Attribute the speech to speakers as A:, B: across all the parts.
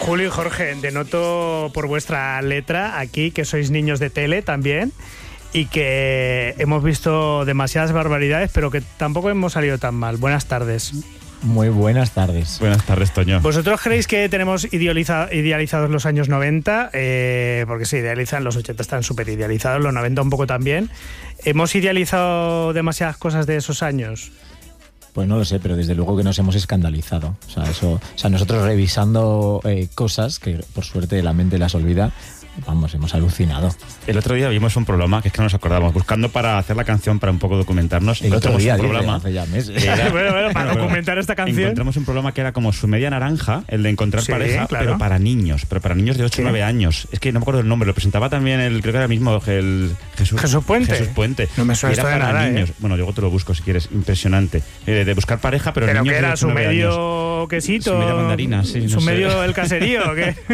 A: Julio y Jorge, denoto por vuestra letra aquí que sois niños de tele también y que hemos visto demasiadas barbaridades, pero que tampoco hemos salido tan mal. Buenas tardes.
B: Muy buenas tardes.
C: Buenas tardes, Toño.
A: ¿Vosotros creéis que tenemos idealizados los años 90? Porque se idealizan, los 80 están súper idealizados, los 90 un poco también. ¿Hemos idealizado demasiadas cosas de esos años?
B: Pues no lo sé, pero desde luego que nos hemos escandalizado. O sea, nosotros revisando cosas que por suerte la mente las olvida, vamos, hemos alucinado.
C: El otro día vimos un programa que es que no nos acordamos, buscando para hacer la canción para un poco documentarnos.
B: El otro día,
C: un programa
B: hace ya meses.
A: Bueno, para documentar esta canción.
C: Encontramos un programa que era como su media naranja, el de encontrar pareja,
A: claro.
C: pero para niños de 8 o 9 años. Es que no me acuerdo el nombre, lo presentaba también creo que era mismo el
A: Jesús Puente.
C: Jesús Puente.
A: No me suena
C: esto
A: de
C: para
A: nada,
C: niños. Bueno, luego te lo busco si quieres, impresionante. De buscar pareja, pero niños
A: que era
C: de 8
A: su
C: o 9
A: medio
C: años.
A: quesito,
C: Su media mandarina, sí,
A: su
C: no sé.
A: medio el caserío, ¿o qué?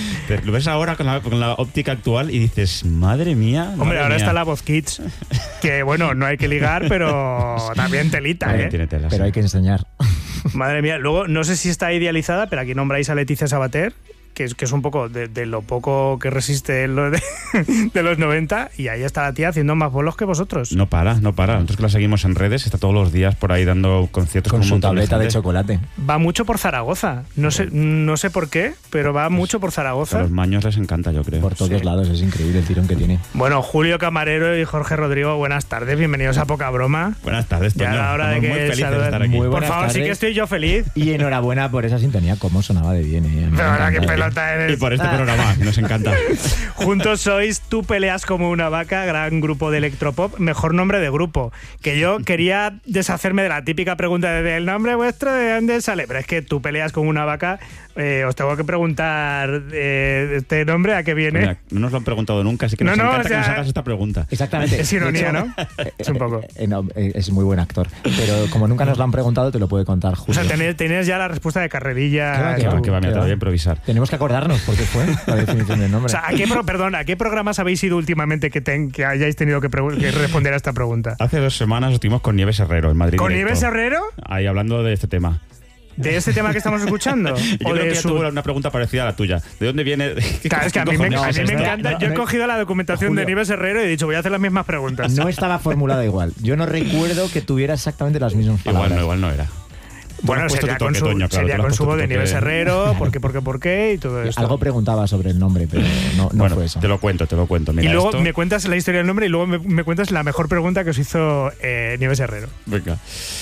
C: Lo ves ahora con la óptica actual y dices, madre mía.
A: Hombre, ahora
C: mía.
A: está la Voz Kids, que bueno, no hay que ligar, pero también telita,
C: También
A: ¿eh?
C: tiene tela,
B: Pero
C: sí.
B: hay que enseñar.
A: Madre mía, luego no sé si está idealizada, pero aquí nombráis a Leticia Sabater, que es un poco de lo poco que resiste lo de los 90, y ahí está la tía haciendo más bolos que vosotros.
C: No para. Nosotros que la seguimos en redes, está todos los días por ahí dando conciertos
B: Con
C: un
B: su
C: montón
B: tableta de
C: gente.
B: chocolate.
A: Va mucho por Zaragoza, no sé por qué, pero va mucho por
C: A
A: Zaragoza.
C: los maños les encanta, yo creo.
B: Por todos lados, es increíble el tirón que tiene.
A: Bueno, Julio Camarero y Jorge Rodrigo, buenas tardes, bienvenidos a Poca Broma.
C: Buenas tardes,
A: Ya
C: Toño.
A: a la hora de
C: Estamos
A: que
C: muy felices de
A: saluden.
C: estar aquí.
B: Muy
A: Por
B: buenas
A: favor, sí
B: tardes.
A: que estoy yo feliz.
B: Y enhorabuena por esa sintonía, cómo sonaba de bien.
A: Pero ahora qué
B: Me encanta.
A: pelota eres.
C: Y por este programa, que nos encanta.
A: Juntos sois Tú peleas como una vaca, gran grupo de electropop, mejor nombre de grupo. Que yo quería deshacerme de la típica pregunta de ¿el nombre vuestro de dónde sale? Pero es que Tú peleas como una vaca, os tengo que preguntar este nombre a qué viene.
C: Mira, no nos lo han preguntado nunca, así que nos encanta que nos hagas esta pregunta.
B: Exactamente.
A: Es ironía,
B: De
A: ¿no? Es un poco.
B: No, es muy buen actor. Pero como nunca nos lo han preguntado, te lo puede contar
A: O
B: Julio.
A: sea, tenías ya la respuesta de carrerilla.
B: ¿Qué va,
C: Que va, mira, te lo voy a improvisar.
B: Tenemos que acordarnos porque fue la definición del nombre.
A: O sea, ¿a qué programas habéis ido últimamente que hayáis tenido que responder a esta pregunta?
C: Hace 2 semanas estuvimos con Nieves Herrero en Madrid.
A: ¿Con
C: Directo.
A: Nieves Herrero?
C: Ahí hablando de este tema.
A: ¿De este tema que estamos escuchando?
C: Y yo
A: ¿O
C: creo
A: de
C: que ella
A: su...?
C: tuvo una pregunta parecida a la tuya. ¿De dónde viene?
A: Claro, es que a mí me encanta.
B: no,
A: Yo he
B: no,
A: cogido la documentación
B: Julio.
A: de Nieves Herrero y he dicho, voy a hacer las mismas preguntas.
B: No estaba formulada igual. Yo no recuerdo que tuviera exactamente las mismas palabras.
C: Igual no era.
A: Bueno,
C: Tú le has puesto
A: sería
C: tu
A: con
C: toque,
A: su,
C: Toño, claro,
A: sería
C: tú le has
A: con su
C: puesto
A: voz
C: tu
A: de
C: toque.
A: Nieves Herrero, por qué y todo esto.
B: Algo preguntaba sobre el nombre, pero no
C: Bueno,
B: fue eso.
C: te lo cuento.
A: Y
C: Mira,
A: luego
C: esto...
A: me cuentas la historia del nombre y luego me cuentas la mejor pregunta que os hizo Nieves Herrero.
C: Venga.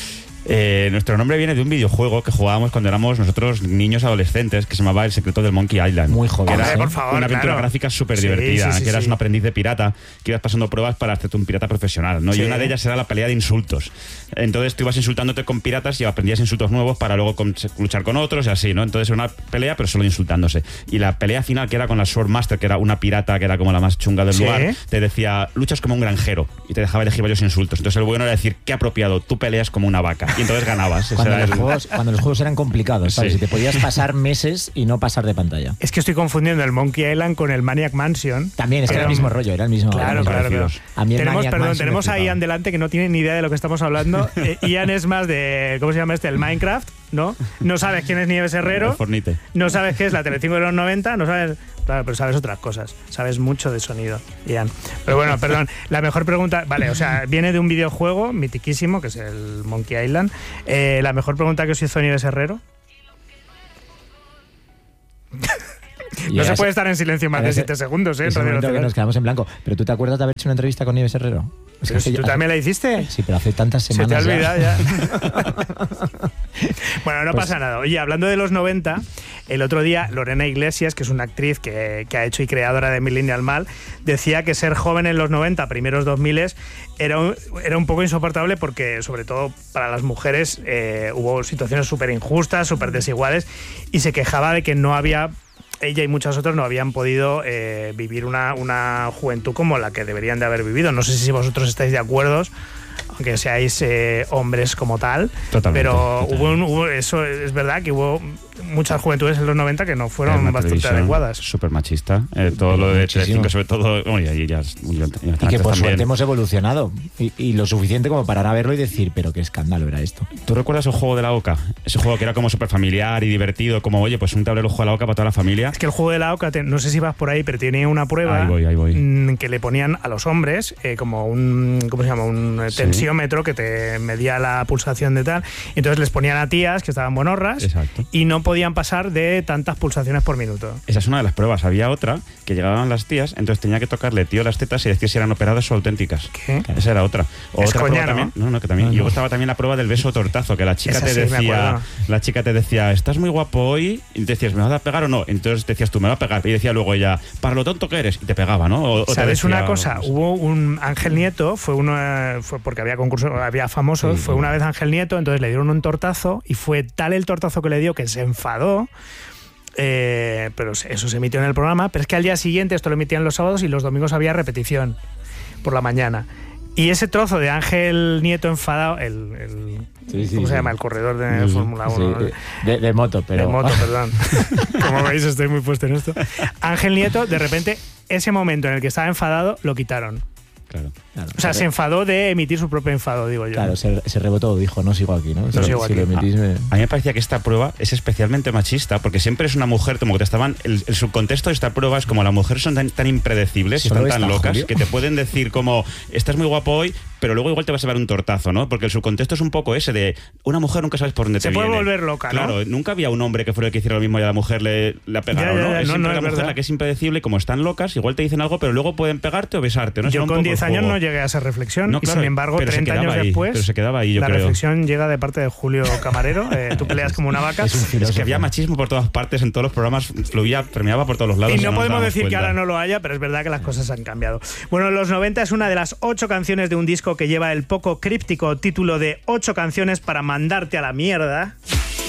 C: Nuestro nombre viene de un videojuego que jugábamos cuando éramos nosotros niños adolescentes que se llamaba El secreto del Monkey Island.
B: Muy joven.
C: Que era
A: Hombre, por favor,
C: una aventura
A: claro.
C: gráfica súper
A: Sí,
C: divertida,
A: sí,
C: que eras
A: sí.
C: un aprendiz de pirata, que ibas pasando pruebas para hacerte un pirata profesional, ¿no?
A: Sí.
C: Y una de ellas era la pelea de insultos. Entonces tú ibas insultándote con piratas y aprendías insultos nuevos para luego luchar con otros y así, ¿no? Entonces era una pelea pero solo insultándose. Y la pelea final, que era con la Swordmaster, que era una pirata que era como la más chunga del
A: Sí.
C: lugar, te decía, luchas como un granjero, y te dejaba elegir varios insultos. Entonces el bueno era decir, qué apropiado, tú peleas como una vaca. Y entonces ganabas. Ese
B: Cuando
C: era
B: los juegos eran complicados, ¿sabes?
C: Sí.
B: Y te podías pasar meses y no pasar de pantalla.
A: Es que estoy confundiendo el Monkey Island con el Maniac Mansion.
B: También es que era el mismo rollo, era el mismo.
A: Claro,
B: era el mismo.
A: claro.
B: A mí el
A: Tenemos,
B: Maniac
A: perdón,
B: Mansion
A: tenemos
B: me
A: a
B: flipaba.
A: Ian delante que no tiene ni idea de lo que estamos hablando. Ian es más de, ¿cómo se llama este? El Minecraft, ¿no? No sabes quién es Nieves Herrero.
C: el Fornite.
A: No sabes qué es la Telecinco de los 90, no sabes... Claro, pero sabes otras cosas. Sabes mucho de sonido, Ian. Pero bueno, perdón. La mejor pregunta... Vale, o sea, viene de un videojuego mitiquísimo, que es el Monkey Island. La mejor pregunta que os hizo Nieves Herrero.
B: Y
A: No se
B: era
A: puede estar en silencio más de 7 segundos, en
B: ese
A: Radio
B: momento que
A: Nacional.
B: nos quedamos en blanco. ¿Pero tú te acuerdas de haber hecho una entrevista con Nieves Herrero? Es que
A: Pero si
B: hace-
A: ¿tú también la hiciste?
B: Sí, pero hace tantas
A: Se te ha
B: semanas
A: olvidado ya. Bueno, no
B: Pues-
A: pasa nada. Oye, hablando de los 90, el otro día Lorena Iglesias, que es una actriz que ha hecho y creadora de Millennial Mal, decía que ser joven en los 90, primeros 2000, era un poco insoportable porque, sobre todo para las mujeres, hubo situaciones súper injustas, súper desiguales, y se quejaba de que no había... Ella y muchos otros no habían podido vivir una juventud como la que deberían de haber vivido. No sé si vosotros estáis de acuerdo aunque seáis hombres como tal.
C: Totalmente,
A: Pero
C: totalmente.
A: eso es verdad que hubo muchas juventudes en los 90 que no fueron
C: Una
A: bastante
C: televisión
A: adecuadas.
C: súper machista. Todo lo de
B: Muchísimo.
C: Telecinco, sobre todo. Bueno, y ya,
B: Y que por suerte hemos evolucionado. Y lo suficiente como para ahora verlo y decir, pero qué escándalo era esto.
C: ¿Tú recuerdas el juego de la oca? Ese juego que era como súper familiar y divertido, como, oye, pues un tablero juego de la oca para toda la familia.
A: Es que el juego de la oca, no sé si vas por ahí, pero tiene una prueba
C: Ahí voy.
A: que le ponían a los hombres como un, ¿cómo se llama? Un
C: Sí.
A: tensiómetro que te medía la pulsación de tal. Y entonces les ponían a tías que estaban buenorras
C: Exacto.
A: y no podían pasar de tantas pulsaciones por minuto.
C: Esa es una de las pruebas. Había otra que llegaban las tías, entonces tenía que tocarle tío las tetas y decir si eran operadas o auténticas.
A: ¿Qué?
C: Esa era otra.
A: Es
C: Otra
A: coña,
C: prueba
A: ¿no?
C: también. No, que también. Y luego estaba también la prueba del beso tortazo, que la chica
A: Esa
C: te
A: sí, me
C: decía,
A: acuerdo.
C: estás muy guapo hoy, y te decías, ¿me vas a pegar o no? Entonces decías tú, me va a pegar. Y decía luego ella, para lo tonto que eres, y te pegaba, ¿no? O te
A: ¿Sabes
C: decía,
A: una cosa?
C: pues,
A: Hubo un Ángel Nieto, fue porque había concursos, había famosos,
B: Sí,
A: fue
B: sí.
A: una vez Ángel Nieto, entonces le dieron un tortazo y fue tal el tortazo que le dio que se enfadó. Pero eso se emitió en el programa, pero es que al día siguiente, esto lo emitían los sábados y los domingos había repetición por la mañana. Y ese trozo de Ángel Nieto enfadado, ¿cómo se llama? El corredor de Fórmula 1.
B: Sí, de moto, pero...
A: De moto, perdón. Como veis, estoy muy puesto en esto. Ángel Nieto, de repente, ese momento en el que estaba enfadado, lo quitaron.
C: Claro.
B: Claro,
A: O sea, se enfadó de emitir su propio enfado, digo yo.
B: Claro, se rebotó, dijo, no sigo aquí, ¿no?
A: sigo
B: Si
A: aquí.
B: lo emitís,
C: A mí me parecía que esta prueba es especialmente machista, porque siempre es una mujer, como que te estaban. El subcontexto de esta prueba es como las mujeres son tan impredecibles y
B: ¿Solo
C: están tan
B: esta,
C: locas
B: Julio?
C: que te pueden decir como, estás muy guapo hoy, pero luego igual te vas a llevar un tortazo, ¿no? Porque el subcontexto es un poco ese de una mujer nunca sabes por dónde
A: Se
C: te
A: puede
C: viene.
A: volver loca, ¿no?
C: Claro, nunca había un hombre que fuera el que hiciera lo mismo y a la mujer le pegaron, ¿no? Es siempre la
A: es
C: mujer
A: verdad.
C: la que es impredecible, como están locas, igual te dicen algo, pero luego pueden pegarte o besarte, ¿no? Ese
A: Yo
C: era un
A: con
C: poco
A: 10
C: el
A: años
C: juego.
A: no llegué a esa reflexión
C: No,
A: y
C: claro,
A: sin embargo
C: pero se
A: 30 años
C: quedaba ahí,
A: después
C: pero se quedaba ahí, yo
A: la
C: creo.
A: reflexión llega de parte de Julio Camarero. Tú peleas como una vaca.
B: Es un
C: Es
B: filósofo.
C: que había machismo por todas partes, en todos los programas, permeaba por todos los lados.
A: Y no
C: nos
A: podemos
C: dábamos
A: decir que
C: cuenta.
A: ahora no lo haya, pero es verdad que las cosas han cambiado. Bueno, Los 90 es una de las 8 canciones de un disco que lleva el poco críptico título de 8 canciones para mandarte a la mierda.